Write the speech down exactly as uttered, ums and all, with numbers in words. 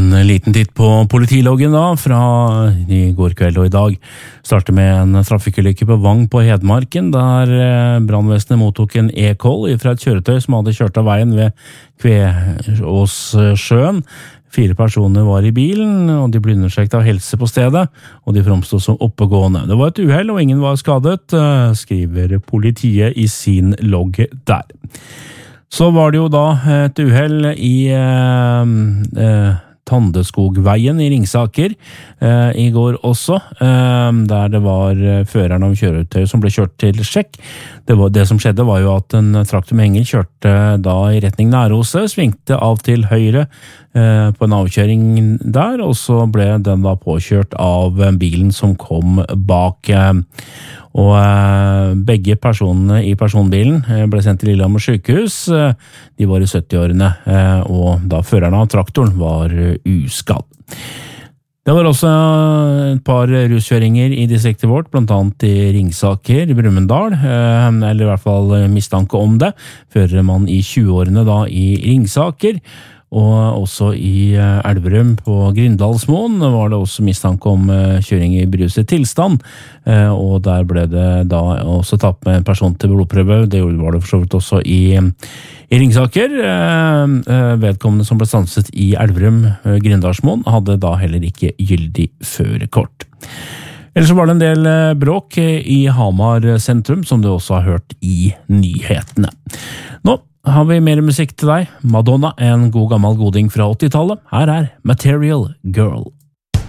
En liten titt på politiloggen da, fra i går kveld og i dag. Starter med en trafikkulykke på Vang på Hedmarken, der brannvesenet mottok en e-call fra et kjøretøy som hadde kjørt av veien ved Kveåssjøen. Fire personer var i bilen, og de ble undersøkt av helse på stedet, og de fremstod som oppegående. Det var et uhell, og ingen var skadet, skriver politiet i sin logg der. Så var det jo da et uhell i eh, eh, Tandeskogveien i Ringsaker eh, i går også, eh, der det var føreren av kjøretøy som ble kjørt til sjekk. Det, var, det som skjedde var jo at en traktormenger kjørte da i retning Næråse, svingte av til høyre eh, på en avkjøring der, og så ble den da påkjørt av bilen som kom bak. Eh, og eh, begge personene i personbilen eh, ble sendt til Lillehammer sykehus. Eh, de var i sytti-årene, eh, og da føreren av traktoren var uh, uskadd. Det var også et par ruskjøringer i distriktet vårt, blant annet i Ringsaker, i Brumunddal, eh, eller i hvert fall mistanke om det. Førermann i tjue-årene da i Ringsaker, og også i Elverum på Grindalsmoen var det også mistanke om kjøring i beruset tilstand, og der ble det da også tatt med en person til blodprøve. Det var det for så vidt også i, i Ringsaker. Vedkommende som ble stanset i Elverum, Grindalsmoen, hadde da heller ikke gyldig førerkort. Ellers så var det en del bråk i Hamar sentrum, som du også har hørt i nyhetene. Nå har vi mer musikk til deg. Madonna, en god gammel goding fra åttitallet. Her er Material Girl.